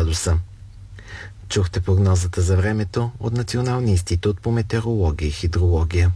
градуса. Чухте прогнозата за времето от Националния институт по метеорология и хидрология.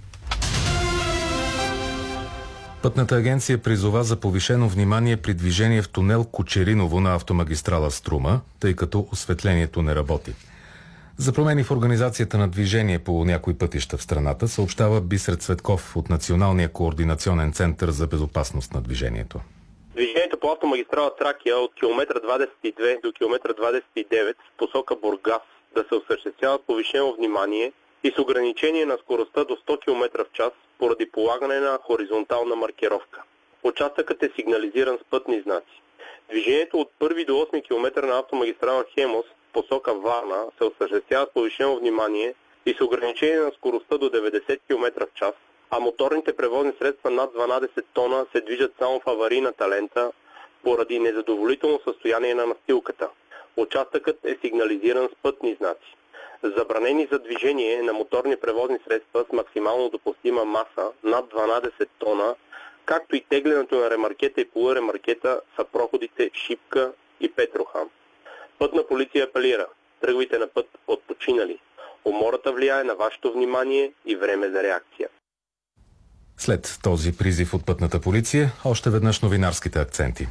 Пътната агенция призова за повишено внимание при движение в тунел Кочериново на автомагистрала Струма, тъй като осветлението не работи. За промени в организацията на движение по някои пътища в страната съобщава Бисер Цветков от Националния координационен център за безопасност на движението. Движението по автомагистрала Тракия от километър 22 до километър 29 в посока Бургас да се осъществява повишено внимание и с ограничение на скоростта до 100 км в час поради полагане на хоризонтална маркировка. Участъкът е сигнализиран с пътни знаци. Движението от 1 до 8 км на автомагистрала Хемос в посока Варна се осъществява с повишено внимание и с ограничение на скоростта до 90 км в час, а моторните превозни средства над 12 тона се движат само в аварийната лента поради незадоволително състояние на настилката. Участъкът е сигнализиран с пътни знаци. Забранени за движение на моторни превозни средства с максимално допустима маса над 12 тона, както и теглянето на ремаркета и полуремаркета са проходите Шипка и Петрохан. Пътна полиция апелира: тръгвайте на път от починали. Умората влияе на вашето внимание и време за реакция. След този призив от пътната полиция, още веднъж новинарските акценти.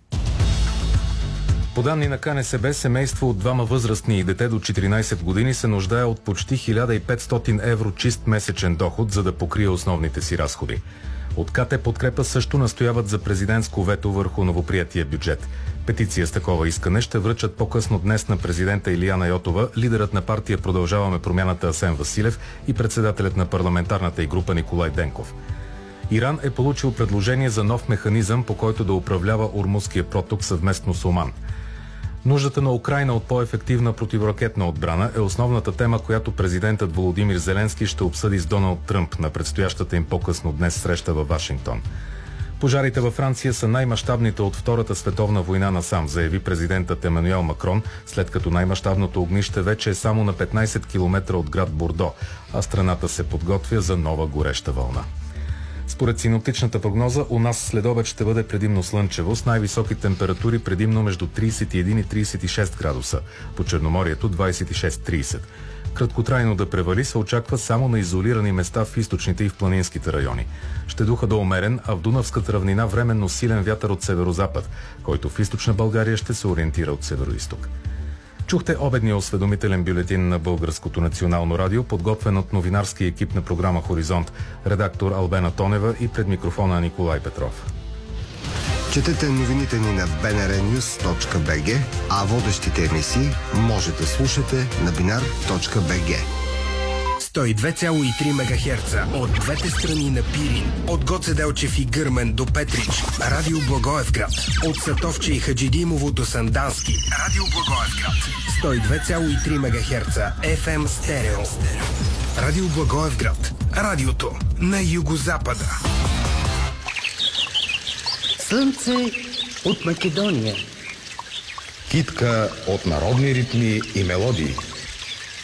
По данни на КНСБ, семейство от двама възрастни и дете до 14 години се нуждае от почти 1500 евро чист месечен доход, за да покрие основните си разходи. От КТ Подкрепа също настояват за президентско вето върху новоприятия бюджет. Петиция с такова искане ще връчат по-късно днес на президента Илияна Йотова, лидерът на партия Продължаваме промяната Асен Василев и председателят на парламентарната й група Николай Денков. Иран е получил предложение за нов механизъм, по който да управлява Ормузския проток съвместно с Оман. Нуждата на Украйна от по-ефективна противоракетна отбрана е основната тема, която президентът Володимир Зеленски ще обсъди с Доналд Тръмп на предстоящата им по-късно днес среща във Вашингтон. Пожарите във Франция са най-мащабните от Втората световна война насам, заяви президентът Емануел Макрон, след като най-мащабното огнище вече е само на 15 км от град Бордо, а страната се подготвя за нова гореща вълна. Според синоптичната прогноза, у нас следобед ще бъде предимно слънчево, с най-високи температури предимно между 31 и 36 градуса, по Черноморието 26-30. Краткотрайно да превали се очаква само на изолирани места в източните и в планинските райони. Ще духа до умерен, а в Дунавската равнина временно силен вятър от северозапад, който в източна България ще се ориентира от североизток. Чухте обедния осведомителен бюлетин на Българското национално радио, подготвен от новинарския екип на програма Хоризонт, редактор Албена Тонева и пред микрофона Николай Петров. Четете новините ни на bnrnews.bg, а водещите емисии може да слушате на binar.bg. 102,3 МГц от двете страни на Пирин, от Гоце Делчев и Гърмен до Петрич, Радио Благоевград, от Сатовче и Хаджидимово до Сандански, Радио Благоевград, 102,3 МГц FM стерео. Радио Благоевград, радиото на югозапада. Слънце от Македония. Китка от народни ритми и мелодии.